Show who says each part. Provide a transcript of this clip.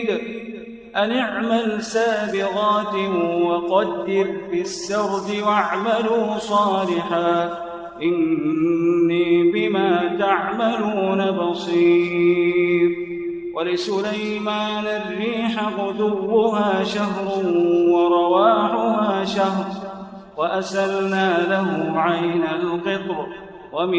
Speaker 1: أن اعمل سابغات وقدر في السرد واعملوا صالحا إني بما تعملون بصير. ولسليمان الريح غدوها شهر ورواحها شهر وأسلنا له عين القطر